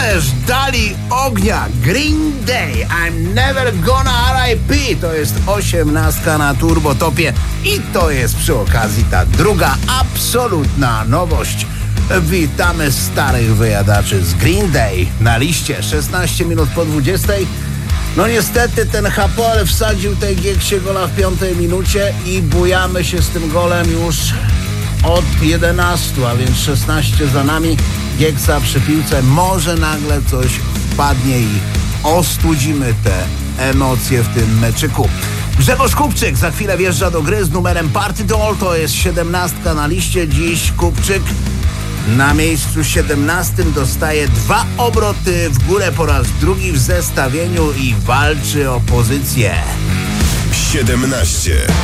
Ależ dali ognia. Green Day, I'm never gonna RIP. To jest 18 na Turbotopie i to jest przy okazji ta druga absolutna nowość. Witamy starych wyjadaczy z Green Day na liście. 16 minut po 20. No niestety ten Hapoel wsadził tej Gieksie gola w 5 minucie i bujamy się z tym golem już od 11, a więc 16 za nami. Gieksa przy piłce, może nagle coś wpadnie i ostudzimy te emocje w tym meczyku. Grzegorz Kupczyk za chwilę wjeżdża do gry z numerem Party Doll, to jest 17 na liście. Dziś Kupczyk na miejscu 17 dostaje 2 obroty w górę po raz drugi w zestawieniu i walczy o pozycję 17.